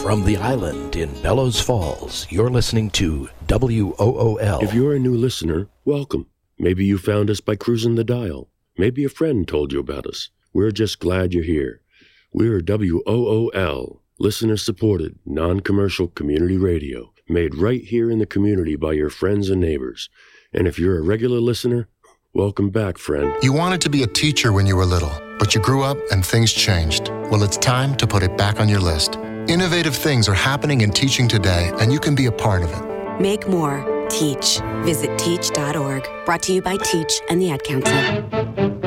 From the island in Bellows Falls, you're listening to WOOL. If you're a new listener, welcome. Maybe you found us by cruising the dial. Maybe a friend told you about us. We're just glad you're here. We're WOOL, listener-supported, non-commercial community radio, made right here in the community by your friends and neighbors. And if you're a regular listener, welcome back, friend. You wanted to be a teacher when you were little, but you grew up and things changed. Well, it's time to put it back on your list. Innovative things are happening in teaching today, and you can be a part of it. Make more. Teach. Visit teach.org. Brought to you by Teach and the Ad Council.